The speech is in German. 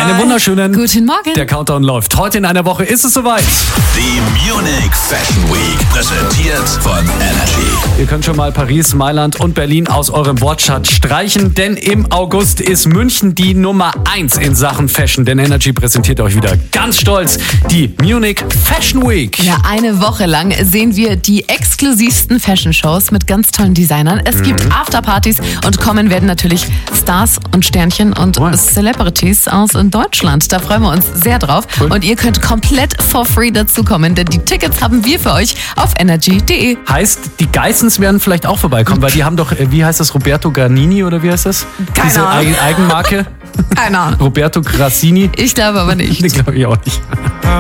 Einen wunderschönen Guten Morgen. Der Countdown läuft. Heute in einer Woche ist es soweit. Die Munich Fashion Week, präsentiert von Energy. Ihr könnt schon mal Paris, Mailand und Berlin aus eurem Wortschatz streichen, denn im August ist München die Nummer 1 in Sachen Fashion. Denn Energy präsentiert euch wieder ganz stolz die Munich Fashion Week. Ja, eine Woche lang sehen wir die exklusivsten Fashion-Shows mit ganz tollen Designern. Es gibt Afterpartys und kommen werden natürlich Stars und Sternchen und Celebrities aus Deutschland. Da freuen wir uns sehr drauf. Cool. Und ihr könnt komplett for free dazukommen, denn die Tickets haben wir für euch auf energy.de. Heißt, die Geissens werden vielleicht auch vorbeikommen, weil die haben doch, wie heißt das, Roberto Garnini oder wie heißt das? Keine Diese Ahnung. Eigenmarke? Keine Ahnung. Roberto Grassini? Ich glaube aber nicht. Nee, glaube ich auch nicht.